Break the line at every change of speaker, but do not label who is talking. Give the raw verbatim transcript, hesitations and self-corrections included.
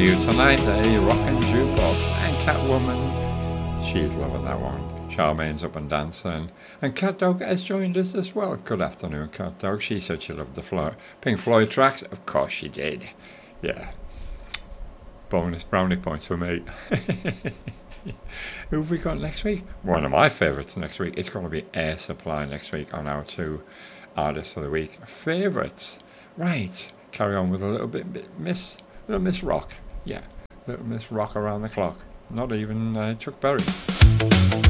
you tonight, a rockin' jukebox. And Catwoman, she's loving that one. Charmaine's up and dancing. And Cat Dog has joined us as well. Good afternoon, Cat Dog. She said she loved the Flo- Pink Floyd tracks. Of course she did. Yeah. Bonus brownie points for me. Who have we got next week? One of my favourites next week. It's going to be Air Supply next week on our two Artists of the Week favourites. Right. Carry on with a little bit, bit Miss, little Miss Rock. Yeah. Little Miss Rock around the clock. Not even uh, Chuck Berry.